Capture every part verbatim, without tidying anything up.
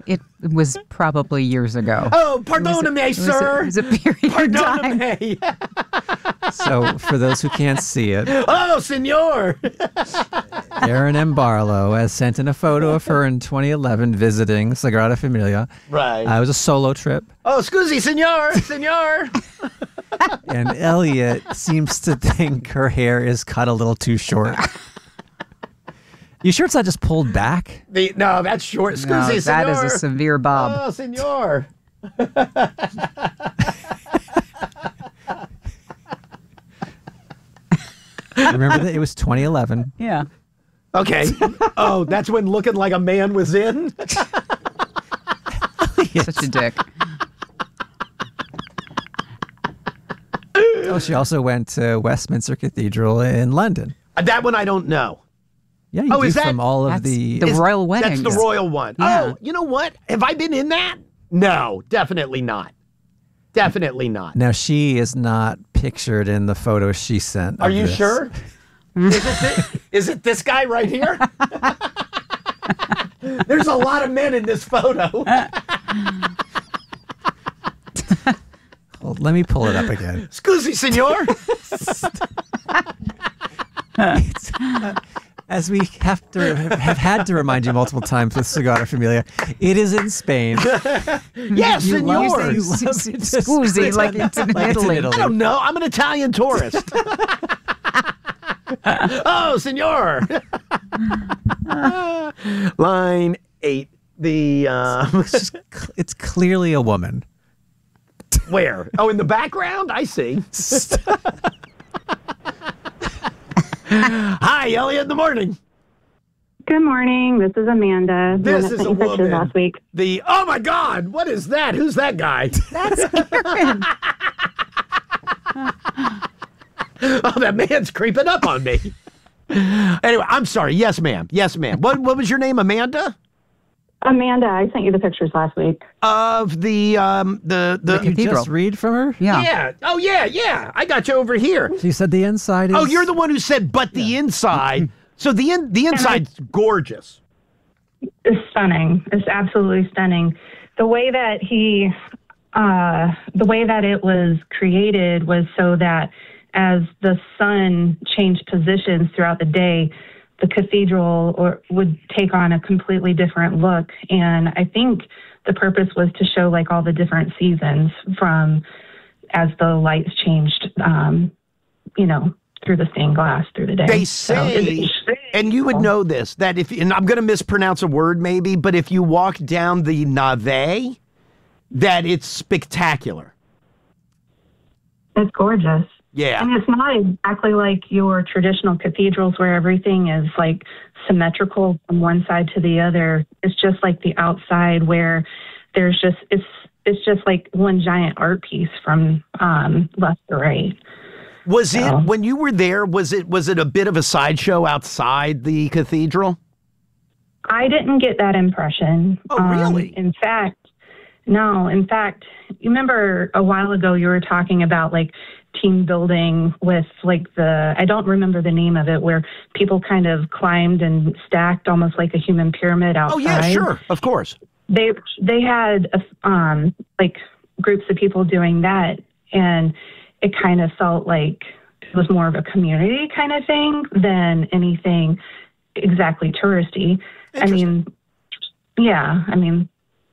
It was probably years ago. Oh, pardon-me, sir. It was a, it was a period Pardon-me. of time. So, for those who can't see it, oh, senor. Erin M. Barlow has sent in a photo of her in twenty eleven visiting Sagrada Familia. Right. Uh, it was a solo trip. Oh, scusi, senor, senor. And Elliot seems to think her hair is cut a little too short. You sure it's not just pulled back? The, no, that's short. Scusi, No, senor. that is a severe bob. Oh, senor. Remember that it was twenty eleven. Yeah. Okay. Oh, that's when looking like a man was in? Such a dick. Oh, she also went to Westminster Cathedral in London. That one I don't know. Yeah, you Oh, do is that- from all of That's the... the Is- royal weddings. That's the royal one. Yeah. Oh, you know what? Have I been in that? No, definitely not. Definitely not. Now, she is not pictured in the photo she sent. Are of you this. sure? Is it, thi- is it this guy right here? There's a lot of men in this photo. Well, let me pull it up again. Scusi, senor. It's, uh, as we have to have had to remind you multiple times with Sagrada Familia, it is in Spain. Yes, You love senor. it. You love it. Scusi, like it's in Like it's in Italy. Italy. I don't know. I'm an Italian tourist. Oh, senor. Line eight. The uh, It's, just, it's clearly a woman. where? Oh, in the background. I see. Hi, Elliot. In the morning. Good morning. This is Amanda. This Amanda is sent a you pictures woman. last week. The oh my God, what is that? Who's that guy? That's Karen. Oh, that man's creeping up on me. Anyway, I'm sorry. Yes, ma'am. Yes, ma'am. What what was your name, Amanda? Amanda, I sent you the pictures last week. Of the um the the. You Cathedral. just read from her? Yeah. Yeah. Oh yeah, yeah. I got you over here. She said the inside is... Oh, you're the one who said, but the inside. So the in the inside's gorgeous. It's stunning. It's absolutely stunning. The way that he, uh, the way that it was created was so that as the sun changed positions throughout the day, the cathedral or would take on a completely different look. And I think the purpose was to show like all the different seasons from as the lights changed, um, you know, through the stained glass through the day. They So say, it's- and you would know this, that if, and I'm going to mispronounce a word maybe, but if you walk down the nave, that it's spectacular. It's gorgeous. Yeah. And it's not exactly like your traditional cathedrals where everything is like symmetrical from one side to the other. It's just like the outside where there's just, it's, it's just like one giant art piece from um, left to right. Was it, So- when you were there, was it was it a bit of a sideshow outside the cathedral? I didn't get that impression. Oh, really? Um, in fact, no. In fact, you remember a while ago you were talking about like team building with like the, I don't remember the name of it, where people kind of climbed and stacked almost like a human pyramid outside. Oh, yeah, sure. Of course. They they had a, um like groups of people doing that, and it kind of felt like it was more of a community kind of thing than anything exactly touristy. I mean, yeah, I mean,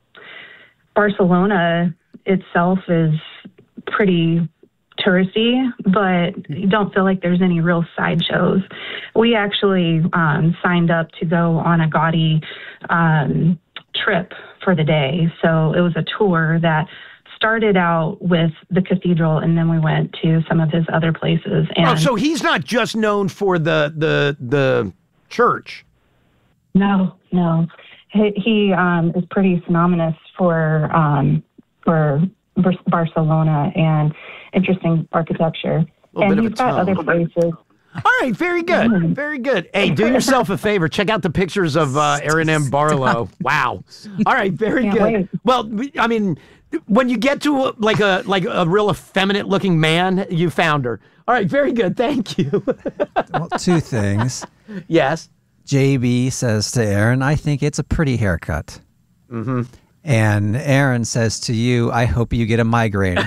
Barcelona itself is pretty touristy, but you don't feel like there's any real sideshows. We actually um, signed up to go on a Gaudi um, trip for the day. So it was a tour that started out with the cathedral, and then we went to some of his other places. And Oh, so he's not just known for the the the church. no, no, he, he um, is pretty synonymous for um, for Bar- Barcelona and interesting architecture. Little bit And of he's a got other tone. places. All right, very good, very good. Hey, do yourself a favor. Check out the pictures of uh, Erin M. Barlow. Wow. All right, very Can't good. wait. Well, I mean, when you get to a, like a like a real effeminate looking man, you found her. All right, very good. Thank you. Well, two things. Yes. J B says to Erin, I think it's a pretty haircut. Mm-hmm. And Aaron says to you, I hope you get a migraine.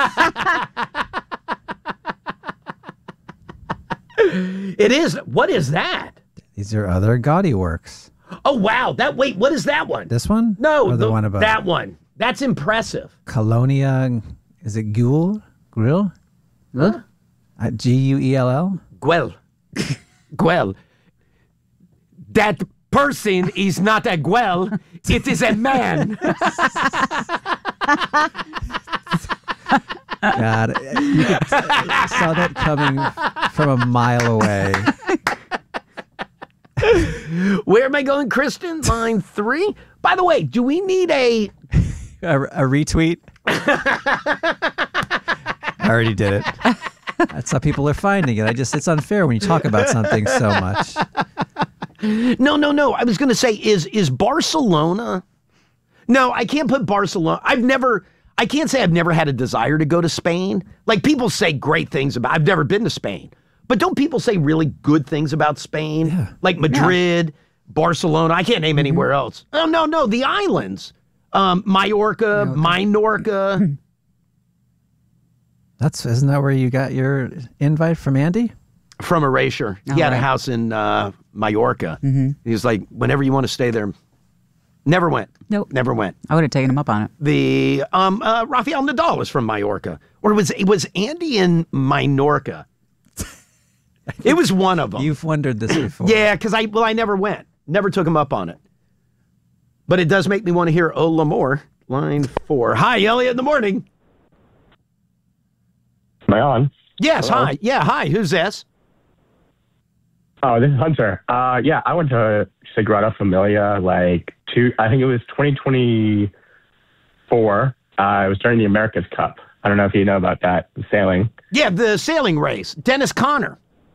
It is. What is that? These are other Gaudi works. Oh, wow. That wait, what is that one? This one? No, Or the, the- one above. that one. That's impressive. Colonia, is it Ghoul? Grill? Huh? Uh, G U E L L? Guel. Guel. That person is not a Guel. It is a man. God, you could, I saw that coming from a mile away. Where am I going, Kristen? Line three. By the way, do we need a... A, a retweet? I already did it. That's how people are finding it. I just, it's unfair when you talk about something so much. No, no, no. I was going to say, is is Barcelona... No, I can't put Barcelona... I've never... I can't say I've never had a desire to go to Spain. Like, people say great things about... I've never been to Spain. But don't people say really good things about Spain? Yeah. Like Madrid, Barcelona. I can't name anywhere else. Oh, no, no. The islands. Um, Mallorca, Minorca. That's, isn't that where you got your invite from Andy? From Erasure. He Oh, had a right. house in uh, Mallorca. He was like, whenever you want to stay there. Never went. Nope. Never went. I would have taken him up on it. The um, uh, Rafael Nadal was from Mallorca. Or was it was Andy in Minorca? It was one of them. You've wondered this before. Yeah, because I well, I never went. Never took him up on it. But it does make me want to hear Oh L'Amour, line four. Hi, Elliot in the morning. Am I on? Yes, Hello? hi. Yeah, hi. Who's this? Oh, this is Hunter. Uh, yeah, I went to Sagrada Familia like two, I think it was twenty twenty-four. Uh, it was during the America's Cup. I don't know if you know about that, the sailing. Yeah, the sailing race. Dennis Conner.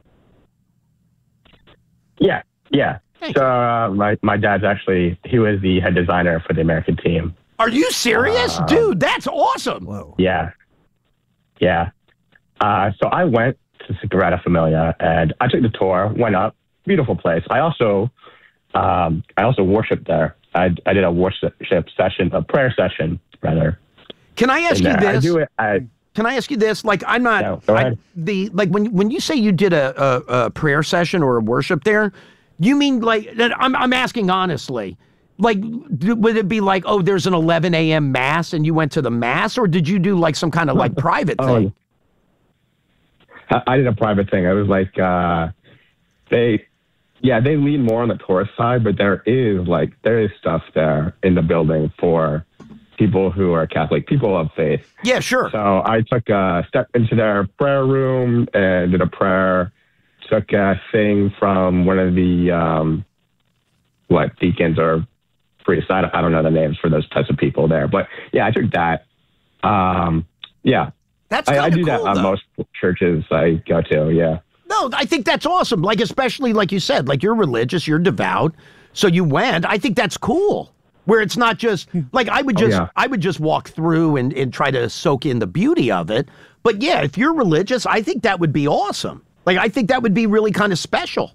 Yeah, yeah. Thank so uh, my, my dad's actually, he was the head designer for the American team. Are you serious? Uh, Dude, that's awesome. Whoa. Yeah. Yeah. Uh, so I went to Sagrada Familia and I took the tour, went up, beautiful place. I also, um, I also worshiped there. I, I did a worship session, a prayer session rather. Can I ask in you there. I this? do it. I, Can I ask you this? Like, I'm not No, go I- ahead. the like when when you say you did a, a, a prayer session or a worship there, you mean like that- I'm I'm asking honestly. Like, d- would it be like, oh, there's an eleven a.m. mass and you went to the mass, or did you do like some kind of like private Oh, thing? I I did a private thing. I was like, uh, they, yeah, they lean more on the tourist side, but there is like, there is stuff there in the building for people who are Catholic, people of faith. Yeah, sure. So I took a step into their prayer room and did a prayer, took a thing from one of the, um, what, deacons or priests. I don't, I don't know the names for those types of people there, but yeah, I took that. Um, yeah. That's I, kind I of do cool. that on though. most churches I go to. Yeah. No, I think that's awesome. Like, especially like you said, like you're religious, you're devout, so you went. I think that's cool. Where it's not just like I would Oh, just yeah. I would just walk through and, and try to soak in the beauty of it. But yeah, if you're religious, I think that would be awesome. Like I think that would be really kind of special.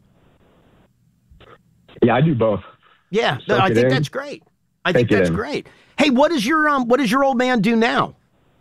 Yeah, I do both. Yeah, no, Soak I it think in. that's great. I think Take it that's in. great. Hey, what is your um what does your old man do now?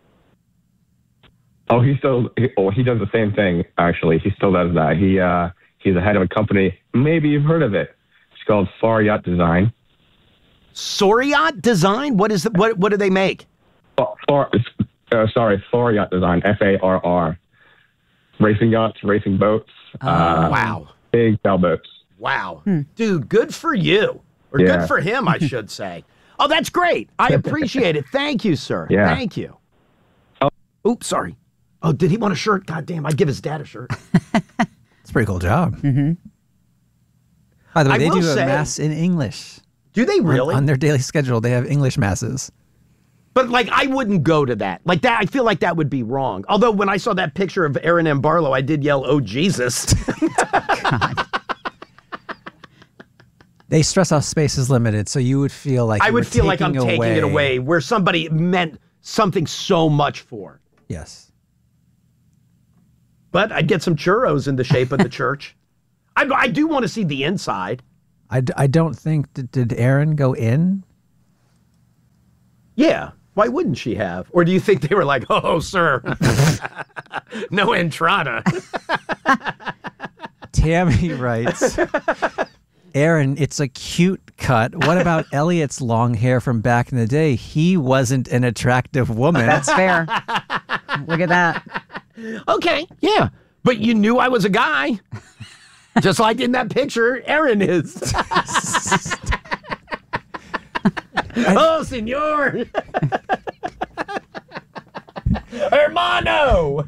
Oh, he still, he, oh, he does the same thing, actually. He still does that. He, uh, he's the head of a company. Maybe you've heard of it. It's called Far Yacht Design. Soriat Design? What is the, what what do they make? Oh, Far, uh, sorry, Far Yacht Design, F A R R. Racing yachts, racing boats. uh, Wow. Big sailboats. Wow. Dude, good for you. Or Yeah. good for him, I should say. Oh, that's great. I appreciate it. Thank you, sir. Yeah. Thank you. Oops, sorry. Oh, did he want a shirt? God damn, I'd give his dad a shirt. It's a pretty cool job. Mm-hmm. By the way, I they will do a say- mass in English. Do they On- really? On, their daily schedule, they have English masses. But like, I wouldn't go to that. Like that, I feel like that would be wrong. Although when I saw that picture of Aaron M. Barlow, I did yell, "Oh Jesus!" They stress how space is limited, so you would feel like I you would were feel like I'm taking taking it away where somebody meant something so much for. Yes. But I'd get some churros in the shape of the church. I, I do want to see the inside. I, d- I don't think, did, did Aaron go in? Yeah. Why wouldn't she have? Or do you think they were like, oh, sir, no entrada? Tammy writes, Aaron, it's a cute cut. What about Elliot's long hair from back in the day? He wasn't an attractive woman. That's fair. Look at that. Okay, yeah. But you knew I was a guy. Just like in that picture, Aaron is. Oh, senor. Hermano.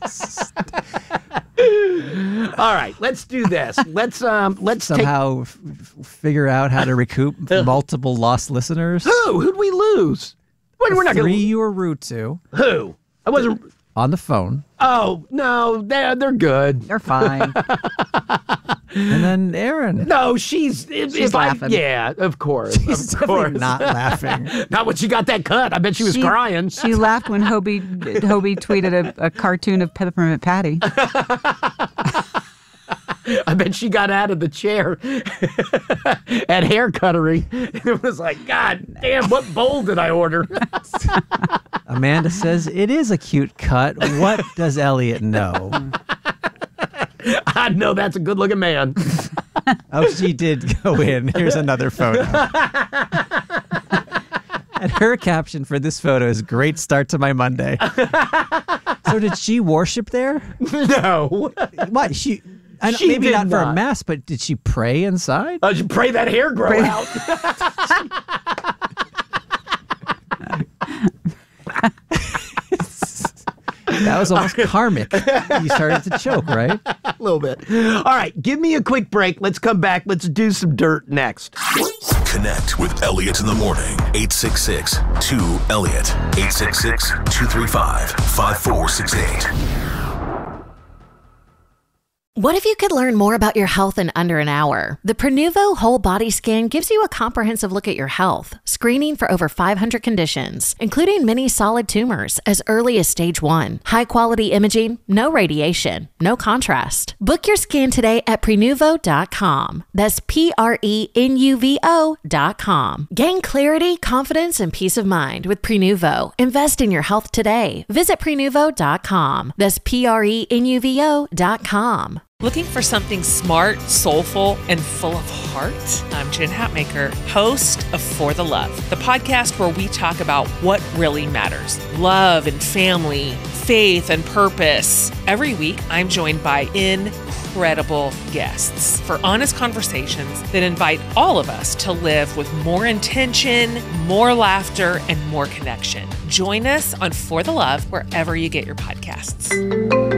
All right, let's do this. Let's um, let's somehow f- f- figure out how to recoup multiple lost listeners. Who? Who'd we lose? Well, we're not Three gonna... you were rude to. Who? I wasn't on the phone. Oh no, they're they're good. They're fine. And then Aaron. No, she's if, she's if laughing. I, yeah, of course, She's of course. not laughing. Not when she got that cut. I bet she was She- crying. She laughed when Hobie Hobie tweeted a, a cartoon of Peppermint Patty. I bet she got out of the chair at hair cuttery. It was like, God damn, what bowl did I order? Amanda says, it is a cute cut. What does Elliot know? I know that's a good looking man. Oh, she did go in. Here's another photo. And her caption for this photo is great start to my Monday. So did she worship there? No. What? She, I know, She maybe did not, for a not. mass, but did she pray inside? I should pray that hair grow out. That was almost karmic. You started to choke, right? A little bit. All right, give me a quick break. Let's come back. Let's do some dirt next. Connect with Elliot in the morning. eight six six, two, Elliot. eight six six, two three five, five four six eight. What if you could learn more about your health in under an hour? The Prenuvo Whole Body Scan gives you a comprehensive look at your health, screening for over five hundred conditions, including many solid tumors as early as stage one. High quality imaging, no radiation, no contrast. Book your scan today at Prenuvo dot com. That's P R E N U V O dot com. Gain clarity, confidence, and peace of mind with Prenuvo. Invest in your health today. Visit Prenuvo dot com. That's P R E N U V O dot com. Looking for something smart, soulful, and full of heart? I'm Jen Hatmaker, host of For the Love, the podcast where we talk about what really matters. Love and family, faith and purpose. Every week, I'm joined by incredible guests for honest conversations that invite all of us to live with more intention, more laughter, and more connection. Join us on For the Love wherever you get your podcasts.